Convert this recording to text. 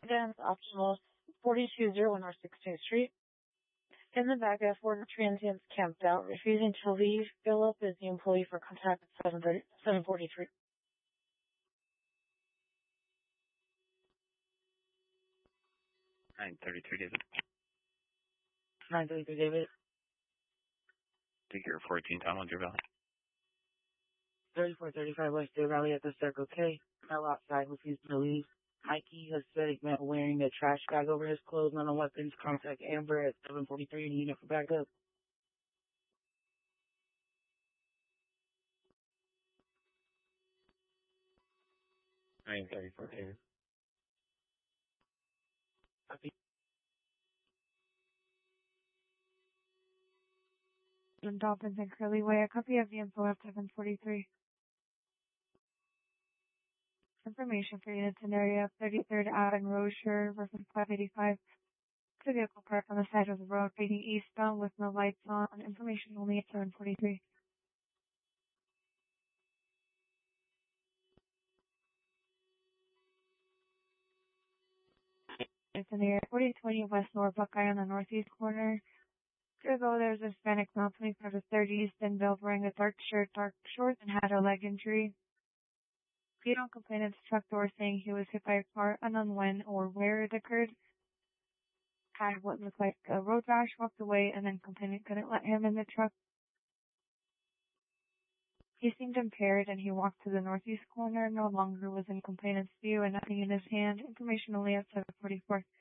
Vans Optimal 4201 North 16th Street. In the back, four transients camped out, refusing to leave. Philip is the employee for contact at 743. 933, David. 933, David. Figure 14, Tom, on Deer Valley. 3435 West Deer Valley at the Circle K. Male outside, refused to leave. Mikey, Hispanic man wearing a trash bag over his clothes, none on weapons. Contact Amber at 743 in unit for backup. 934, David. Copy. Dolphins and Curly Way. A copy of the info at 743. Information for units in area 33rd Ave and Rozier, reference 585. The vehicle parked on the side of the road facing eastbound with no lights on. Information only at 743. It's in the area 4020 West Lower Buckeye on the northeast corner. Ago, there's a Hispanic male, 25 to 30, thin build, wearing a dark shirt, dark shorts, and had a leg injury. He don't complain at the truck door saying he was hit by a car, unknown when or where it occurred. Had what looked like a road rash, walked away, and then complainant couldn't let him in the truck. He seemed impaired, and he walked to the northeast corner, no longer was in complainant's view, and nothing in his hand. Information only at 744.